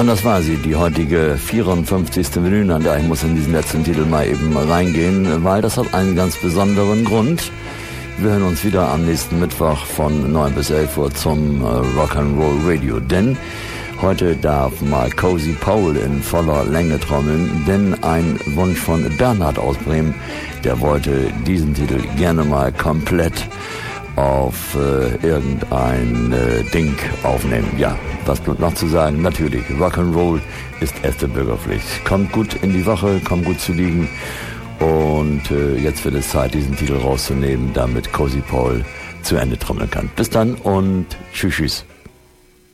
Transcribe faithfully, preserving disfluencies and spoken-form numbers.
Und das war sie, die heutige vierundfünfzigste Vinyl. Ich muss in diesen letzten Titel mal eben reingehen, weil das hat einen ganz besonderen Grund. Wir hören uns wieder am nächsten Mittwoch von neun bis elf Uhr zum Rock'n'Roll Radio, denn heute darf mal Cozy Powell in voller Länge trommeln, denn ein Wunsch von Bernhard aus Bremen, der wollte diesen Titel gerne mal komplett auf äh, irgendein äh, Ding aufnehmen. Ja, was bleibt noch zu sagen? Natürlich, Rock'n'Roll ist erste Bürgerpflicht. Kommt gut in die Woche, kommt gut zu liegen und äh, jetzt wird es Zeit, diesen Titel rauszunehmen, damit Cozy Powell zu Ende trommeln kann. Bis dann und tschüss, tschüss.